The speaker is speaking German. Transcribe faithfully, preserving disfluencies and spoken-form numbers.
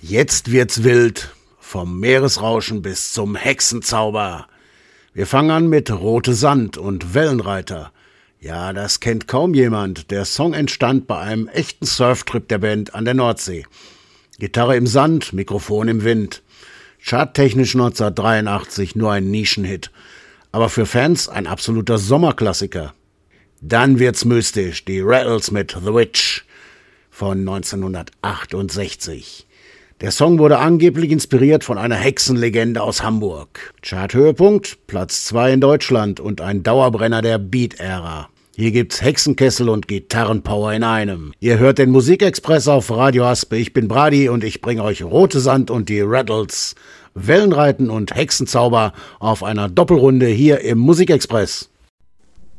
Jetzt wird's wild, vom Meeresrauschen bis zum Hexenzauber. Wir fangen an mit Rote Sand und Wellenreiter. Ja, das kennt kaum jemand. Der Song entstand bei einem echten Surftrip der Band an der Nordsee. Gitarre im Sand, Mikrofon im Wind. Charttechnisch neunzehnhundertdreiundachtzig nur ein Nischenhit, aber für Fans ein absoluter Sommerklassiker. Dann wird's mystisch, die Rattles mit The Witch von neunzehnhundertachtundsechzig. Der Song wurde angeblich inspiriert von einer Hexenlegende aus Hamburg. Charthöhepunkt, Platz zwei in Deutschland und ein Dauerbrenner der Beat-Ära. Hier gibt's Hexenkessel und Gitarrenpower in einem. Ihr hört den Musikexpress auf Radio Haspe. Ich bin Brady und ich bringe euch Rote Sand und die Rattles, Wellenreiten und Hexenzauber auf einer Doppelrunde hier im Musikexpress.